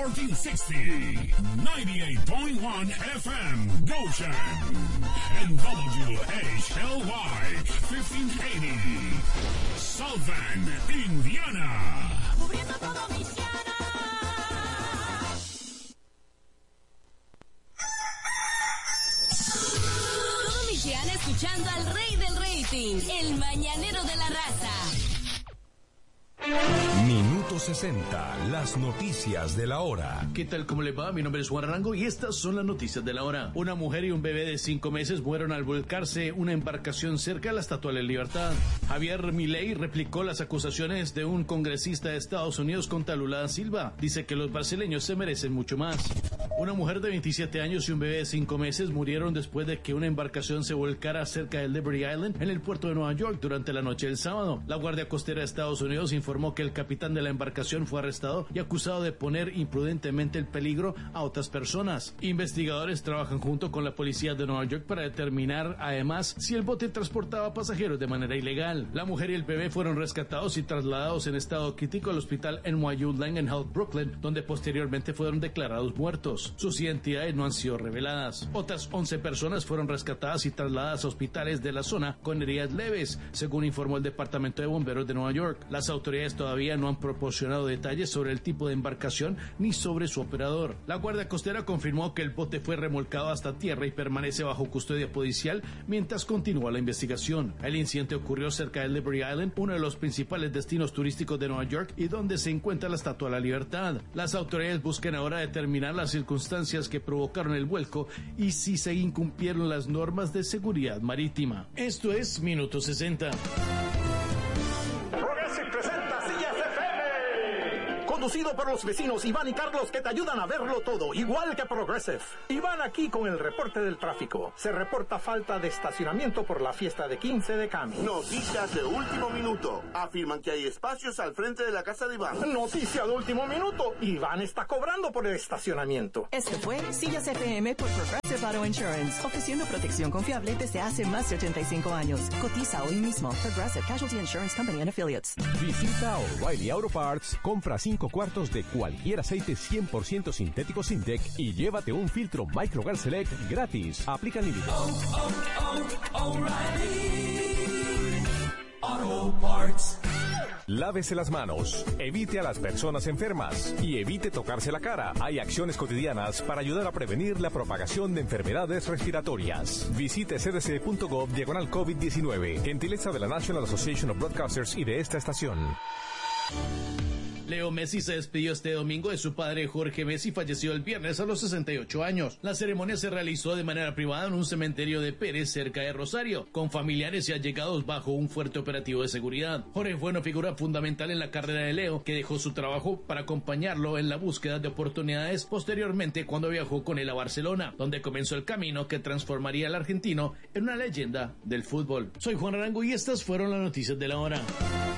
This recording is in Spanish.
1460, 98.1 FM, Goshen, and WHLY, 1580, South Bend, Indiana. Cubriendo todo Michiana. Todo Michiana escuchando al rey del rating, el mañanero de la raza. Minuto 60, las noticias de la hora. ¿Qué tal? ¿Cómo le va? Mi nombre es Juan Arango y estas son las noticias de la hora. Una mujer y un bebé de 5 meses mueren al volcarse una embarcación cerca de la Estatua de la Libertad. Javier Milei replicó las acusaciones de un congresista de Estados Unidos contra Lula da Silva. Dice que los brasileños se merecen mucho más. Una mujer de 27 años y un bebé de 5 meses murieron después de que una embarcación se volcara cerca de Liberty Island en el puerto de Nueva York durante la noche del sábado. La Guardia Costera de Estados Unidos informó que el capitán de la embarcación fue arrestado y acusado de poner imprudentemente el peligro a otras personas. Investigadores trabajan junto con la policía de Nueva York para determinar además si el bote transportaba pasajeros de manera ilegal. La mujer y el bebé fueron rescatados y trasladados en estado crítico al hospital NYU Langone Health Brooklyn, donde posteriormente fueron declarados muertos. Sus identidades no han sido reveladas. Otras 11 personas fueron rescatadas y trasladadas a hospitales de la zona con heridas leves, según informó el Departamento de Bomberos de Nueva York. Las autoridades todavía no han proporcionado detalles sobre el tipo de embarcación ni sobre su operador. La Guardia Costera confirmó que el bote fue remolcado hasta tierra y permanece bajo custodia policial mientras continúa la investigación. El incidente ocurrió cerca de Liberty Island, uno de los principales destinos turísticos de Nueva York y donde se encuentra la Estatua de la Libertad. Las autoridades buscan ahora determinar las circunstancias que provocaron el vuelco y si se incumplieron las normas de seguridad marítima. Esto es Minuto 60. Conducido por los vecinos Iván y Carlos, que te ayudan a verlo todo, igual que Progressive. Iván aquí con el reporte del tráfico. Se reporta falta de estacionamiento por la fiesta de 15 de Cami. Noticias de último minuto. Afirman que hay espacios al frente de la casa de Iván. Noticia de último minuto. Iván está cobrando por el estacionamiento. Este fue Sillas FM por Progressive Auto Insurance, ofreciendo protección confiable desde hace más de 85 años. Cotiza hoy mismo. Progressive Casualty Insurance Company and Affiliates. Visita O'Reilly Auto Parts, compra 5 cuartos de cualquier aceite 100% sintético Sintec y llévate un filtro Microgas Select gratis. Aplica límites. Auto Parts. Lávese las manos, evite a las personas enfermas y evite tocarse la cara. Hay acciones cotidianas para ayudar a prevenir la propagación de enfermedades respiratorias. Visite cdc.gov/COVID-19. Gentileza de la National Association of Broadcasters y de esta estación. Leo Messi se despidió este domingo de su padre Jorge Messi, falleció el viernes a los 68 años. La ceremonia se realizó de manera privada en un cementerio de Pérez, cerca de Rosario, con familiares y allegados bajo un fuerte operativo de seguridad. Jorge fue una figura fundamental en la carrera de Leo, que dejó su trabajo para acompañarlo en la búsqueda de oportunidades posteriormente cuando viajó con él a Barcelona, donde comenzó el camino que transformaría al argentino en una leyenda del fútbol. Soy Juan Arango y estas fueron las noticias de la hora.